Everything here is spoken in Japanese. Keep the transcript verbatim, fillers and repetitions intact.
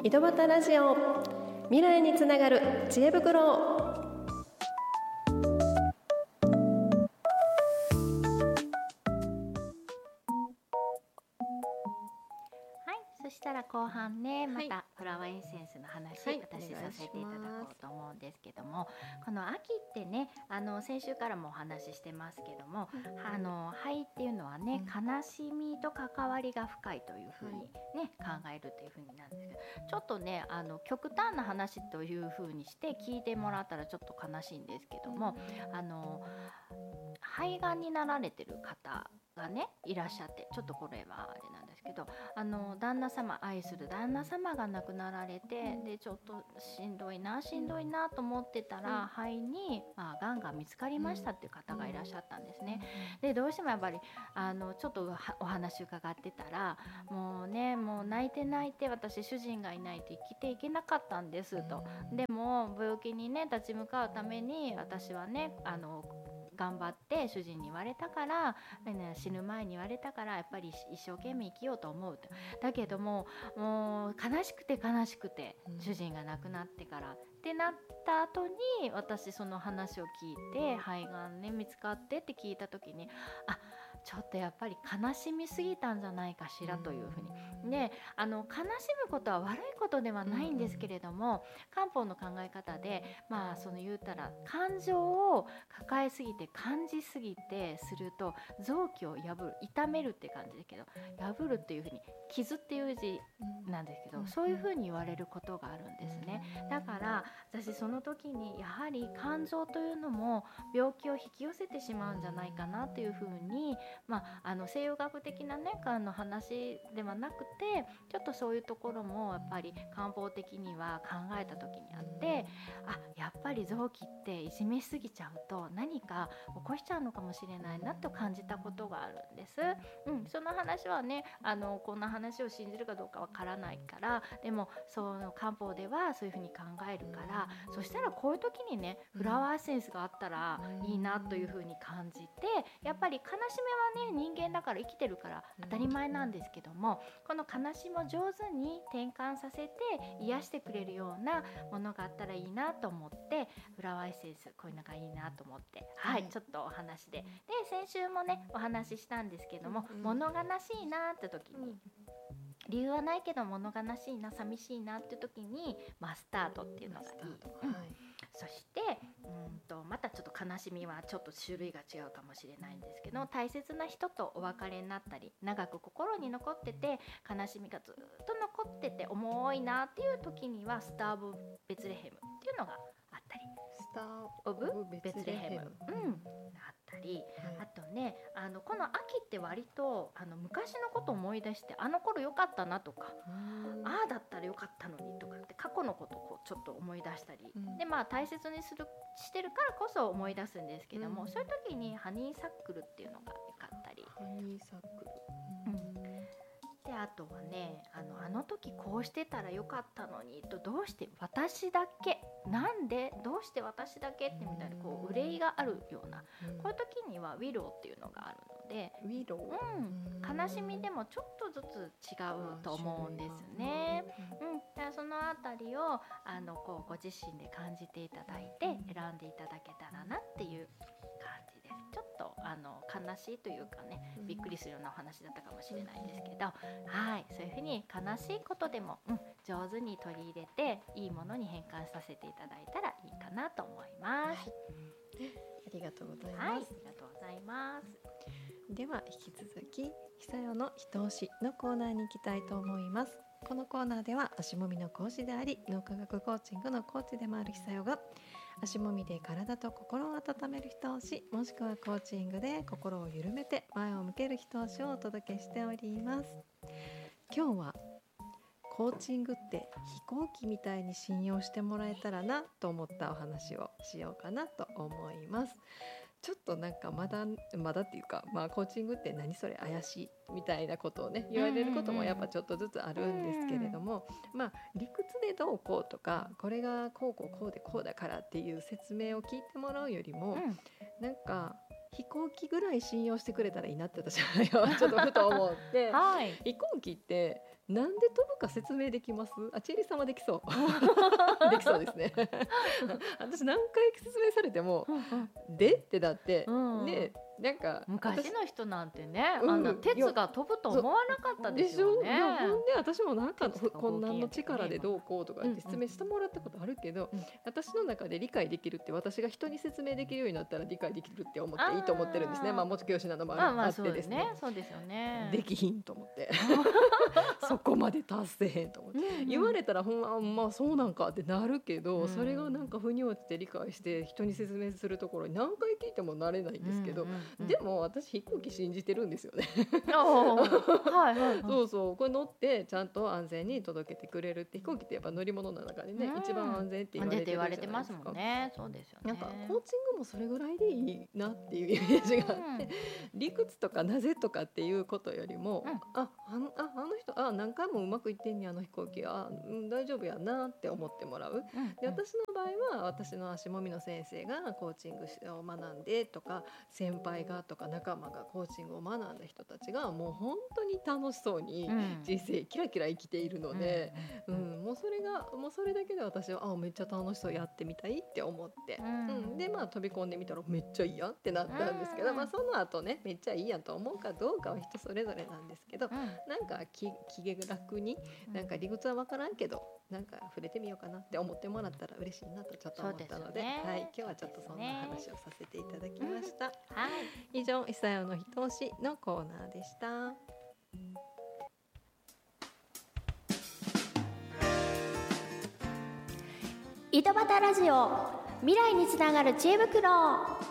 井戸端ラジオ、未来につながる知恵袋。 そしたら後半ね、まはいたフラワーエッセンスの話、 はい私お願いしますさせていただこうと思うんですけども、この秋ってね、あの先週からもお話ししてますけども、あの灰っていうのはね、悲しみと関わりが深いというふうにね、考えるというふうになるんですけど、ちょっとね、あの極端な話というふうにして聞いてもらったらちょっと悲しいんですけども、あの肺がんになられてる方がねいらっしゃって、ちょっとこれはあれなんですけど、あの旦那様、愛する旦那様が亡くなられて、でちょっとしんどいなしんどいなと思ってたら、肺に、まあ、がんが見つかりましたっていう方がいらっしゃったんですね。でどうしてもやっぱりあのちょっとお話伺ってたら、もうねもう泣いて泣いて、私主人がいないと生きていけなかったんですと。でも病気にね立ち向かうために私はねあの頑張って主人に言われたから、ね、死ぬ前に言われたからやっぱり一生懸命生きようと思うと。だけどももう悲しくて悲しくて、主人が亡くなってからってなった後に、私その話を聞いて、肺がんね見つかってって聞いた時に、あ、ちょっとやっぱり悲しみすぎたんじゃないかしらというふうに、ね、あの悲しむことは悪いことではないんですけれども、漢方の考え方で、まあその言うたら感情を抱えすぎて感じすぎてすると臓器を破る、痛めるって感じだけど、破るっていうふうに傷っていう字なんですけど、そういうふうに言われることがあるんですね。だから私その時にやはり感情というのも病気を引き寄せてしまうんじゃないかなというふうに、まあ、あの西洋学的な、ね、あの話ではなくて、ちょっとそういうところもやっぱり漢方的には考えた時にあって、あ、やっぱり臓器っていじめすぎちゃうと何か起こしちゃうのかもしれないなと感じたことがあるんです。うん、その話はね、あのこんな話を信じるかどうかわからないから、でもその漢方ではそういうふうに考えるから、そしたらこういう時にねフラワーエッセンスがあったらいいなというふうに感じて、やっぱり悲しみはね人間だから生きてるから当たり前なんですけども、この悲しみを上手に転換させて癒してくれるようなものがあったらいいなと思って、フラワーエッセンスこういうのがいいなと思って、はい、はい、ちょっとお話でで先週もねお話ししたんですけども、物悲しいなって時に、理由はないけど物悲しいな寂しいなって時にマスタードっていうのがいい、うん、そしてうんとまたちょっと悲しみはちょっと種類が違うかもしれないんですけど、大切な人とお別れになったり長く心に残ってて悲しみがずっと残ってて重いなっていう時にはスター・オブ・ベツレヘムっていうのがあったり、 スターオブ・ベツレヘム、うん、あったり、あとね、あのこの秋って割とあの昔のことを思い出して、あの頃良かったなとか、ああだったら良かったのにとかって過去のことをこうちょっと思い出したり、うん、でまあ大切にするしてるからこそ思い出すんですけども、うん、そういう時にハニーサックルっていうのが良かったり、 ハニーサックル、 うん、であとはね、あのあの時こうしてたらよかったのにと、どうして私だけ、なんでどうして私だけってみたいなこう憂いがあるような、うん、こういう時にはウィローっていうのがあるので、 ウィロー、 うん、悲しみでもちょっとずつ違うと思うんですね。うん、だからそのあたりをあのこうご自身で感じていただいて選んでいただけたらなっていう感じです。ちょっとあの悲しいというかね、びっくりするようなお話だったかもしれないんですけど、はい、そういうふうに悲しいことでも、うん、上手に取り入れていいものに変換させていただいたらいいかなと思います。はい、 ありがとうございます。 はい、ありがとうございます。 では引き続き久代のひと押しのコーナーに行きたいと思います。このコーナーでは足もみの講師であり脳科学コーチングのコーチでもある久代が、足もみで体と心を温める一押し、もしくはコーチングで心を緩めて前を向ける一押しをお届けしております。今日はコーチングって飛行機みたいに信用してもらえたらなと思ったお話をしようかなと思います。ちょっとなんかまだまだっていうか、まあ、コーチングって何それ怪しいみたいなことをね言われることもやっぱちょっとずつあるんですけれども、まあ理屈でどうこうとか、これがこうこうこうでこうだからっていう説明を聞いてもらうよりも、なんか飛行機ぐらい信用してくれたらいいなって私はちょっとふと思って、はい、飛行機ってなんで飛ぶか説明できます？あ、チェリーさんはできそうできそうですね私何回説明されても、うんうん、でってだって、うん、ね、なんか昔の人なんてね、うん、あんな鉄が飛ぶと思わなかったですよね。 でしょ。いやほんで私もなんかこんなんの力でどうこうとかって説明してもらったことあるけど、うんうん、私の中で理解できるって、私が人に説明できるようになったら理解できるって思っていいと思ってるんですね。まあもち教師なのもある、まあ、あってですね、 そうですよね。 できひんと思ってそこまで達せへんと思って、うんうん、言われたらほんま、まあそうなんかってなるけど、うん、それがなんか腑に落ちて理解して人に説明するところに何回聞いてもなれないんですけど、うんうんうん、でも私飛行機信じてるんですよねはい、はい、そうそう、これ乗ってちゃんと安全に届けてくれるって、飛行機ってやっぱ乗り物の中でね、うん、一番安全って言われてるじゃないですか。 ますもんね。そうですよね。 なんかコーチングもそれぐらいでいいなっていうイメージがあって、うん、理屈とかなぜとかっていうことよりも、うん、あ, あ, あの人あ何回もうまくいってんね、あの飛行機あ、うん、大丈夫やなって思ってもらう、うん、で私の場合は私の足もみの先生がコーチングを学んでとか、先輩がとか仲間がコーチングを学んだ人たちがもう本当に楽しそうに人生キラキラ生きているので、うんうんうん、もうそれがもうそれだけで私はあめっちゃ楽しそうやってみたいって思って、うんうん、でまあ飛び込んでみたらめっちゃいいやんってなったんですけど、まあ、その後ねめっちゃいいやんと思うかどうかは人それぞれなんですけど、うん、なんか気気楽になんか理屈は分からんけどなんか触れてみようかなって思ってもらったら嬉しいなとちょっと思ったの で, で、ね、はい、今日はちょっとそんな話をさせていただきました、はい、以上久代のひとおしのコーナーでした。 井戸端ラジオ、未来につながる知恵袋。